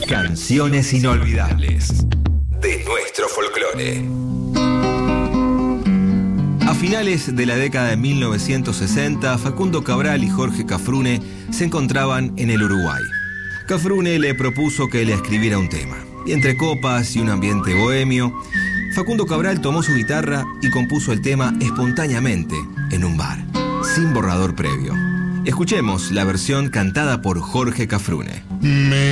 Canciones inolvidables de nuestro folclore. A finales de la década de 1960, Facundo Cabral y Jorge Cafrune se encontraban en el Uruguay. Cafrune le propuso que le escribiera un tema. Y entre copas y un ambiente bohemio, Facundo Cabral tomó su guitarra y compuso el tema espontáneamente en un bar, sin borrador previo. Escuchemos la versión cantada por Jorge Cafrune.